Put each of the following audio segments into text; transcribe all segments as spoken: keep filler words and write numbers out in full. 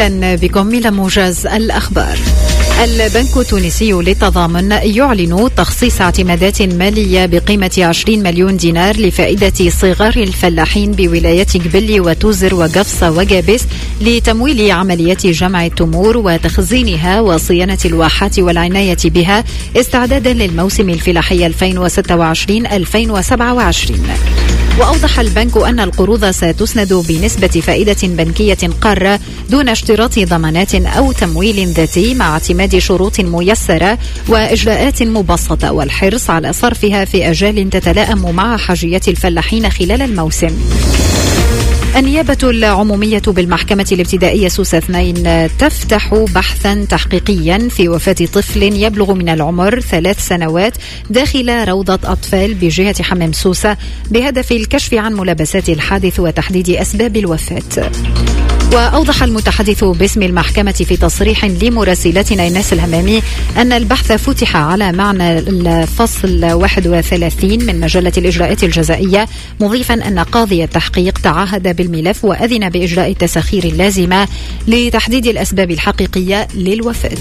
أهلا بكم إلى موجز الأخبار. البنك التونسي للتضامن يعلن تخصيص اعتمادات مالية بقيمة عشرين مليون دينار لفائدة صغار الفلاحين بولايات قبلي وتوزر وقفصة وقابس لتمويل عمليات جمع التمور وتخزينها وصيانة الواحات والعناية بها استعدادا للموسم الفلاحي ألفين وستة وعشرين ألفين وسبعة وعشرين. وأوضح البنك أن القروض ستسند بنسبة فائدة بنكية قارة دون اشتراط ضمانات أو تمويل ذاتي مع اعتماد شروط ميسرة وإجراءات مبسطة والحرص على صرفها في أجال تتلائم مع حاجيات الفلاحين خلال الموسم. النيابة العمومية بالمحكمة الابتدائية سوسة اثنين تفتح بحثا تحقيقيا في وفاة طفل يبلغ من العمر ثلاث سنوات داخل روضة أطفال بجهة حمام سوسة بهدف الكشف عن ملابسات الحادث وتحديد أسباب الوفاة. وأوضح المتحدث باسم المحكمة في تصريح لمراسلتنا إناس الهمامي أن البحث فتح على معنى الفصل واحد وثلاثين من مجلة الإجراءات الجزائية، مضيفا أن قاضي التحقيق تعهد بالملف وأذن بإجراء التساخير اللازمة لتحديد الأسباب الحقيقية للوفاة.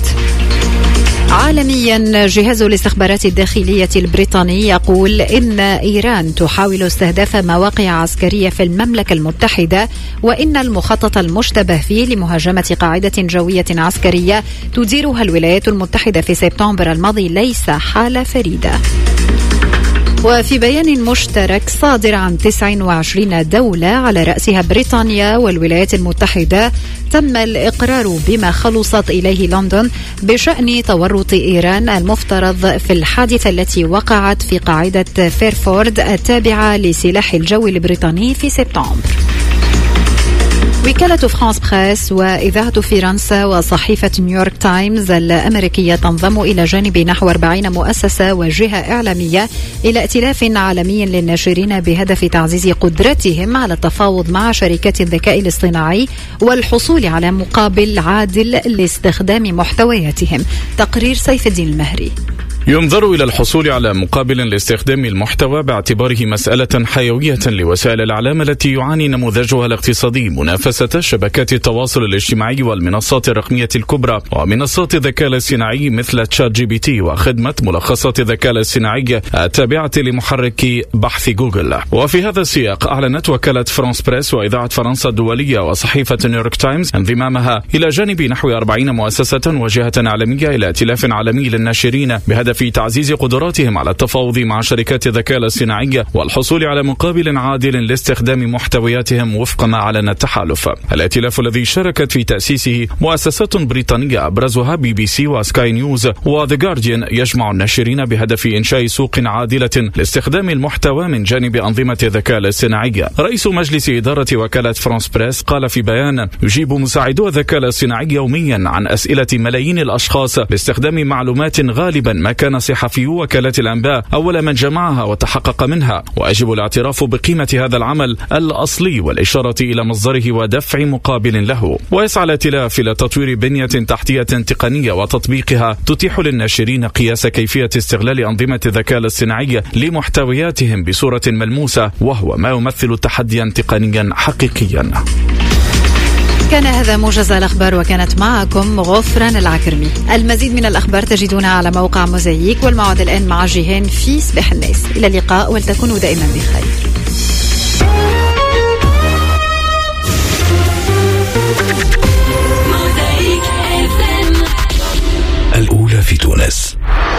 عالميا، جهاز الاستخبارات الداخلية البريطاني يقول إن إيران تحاول استهداف مواقع عسكرية في المملكة المتحدة، وإن المخطط المشتبه فيه لمهاجمة قاعدة جوية عسكرية تديرها الولايات المتحدة في سبتمبر الماضي ليس حالة فريدة. وفي بيان مشترك صادر عن تسعة وعشرين دولة على رأسها بريطانيا والولايات المتحدة، تم الإقرار بما خلصت إليه لندن بشأن تورط إيران المفترض في الحادثة التي وقعت في قاعدة فيرفورد التابعة لسلاح الجو البريطاني في سبتمبر. وكالة فرانس بريس وإذاعة فرنسا وصحيفة نيويورك تايمز الأمريكية تنضم إلى جانب نحو أربعين مؤسسة وجهة إعلامية إلى ائتلاف عالمي للناشرين بهدف تعزيز قدرتهم على التفاوض مع شركات الذكاء الاصطناعي والحصول على مقابل عادل لاستخدام محتوياتهم. تقرير سيف الدين المهري. ينظر إلى الحصول على مقابل لاستخدام المحتوى باعتباره مسألة حيوية لوسائل الإعلام التي يعاني نموذجها الاقتصادي منافسة شبكات التواصل الاجتماعي والمنصات الرقمية الكبرى ومنصات الذكاء الاصطناعي مثل تشات جي بي تي وخدمة ملخصات الذكاء الاصطناعي التابعة لمحرك بحث جوجل. وفي هذا السياق أعلنت وكالة فرانس بريس وإذاعة فرنسا الدولية وصحيفة نيويورك تايمز انضمامها إلى جانب نحو أربعين مؤسسة وجهة إعلامية إلى ائتلاف عالمي للناشرين بهدف في تعزيز قدراتهم على التفاوض مع شركات الذكاء الاصطناعي والحصول على مقابل عادل لاستخدام محتوياتهم وفق ما أعلن التحالف. الائتلاف الذي شاركت في تأسيسه مؤسسات بريطانية أبرزها بي بي سي وسكاي نيوز وذا جارديان يجمع الناشرين بهدف إنشاء سوق عادلة لاستخدام المحتوى من جانب أنظمة الذكاء الاصطناعي. رئيس مجلس إدارة وكالة فرانس بريس قال في بيان: يجيب مساعدو الذكاء الاصطناعي يوميا عن أسئلة ملايين الأشخاص باستخدام معلومات غالبا ما كان صحفيو وكالة الأنباء أول من جمعها وتحقق منها، ويجب الاعتراف بقيمة هذا العمل الأصلي والإشارة إلى مصدره ودفع مقابل له. ويسعى الائتلاف إلى تطوير بنية تحتية تقنية وتطبيقها تتيح للناشرين قياس كيفية استغلال أنظمة الذكاء الاصطناعي لمحتوياتهم بصورة ملموسة، وهو ما يمثل تحديا تقنيا حقيقيا. كان هذا موجز الأخبار، وكانت معكم غفران العكرمي. المزيد من الأخبار تجدونها على موقع موزايك، والموعد الآن مع جيهان في صباح الناس. إلى اللقاء ولتكونوا دائما بخير. الأولى في تونس.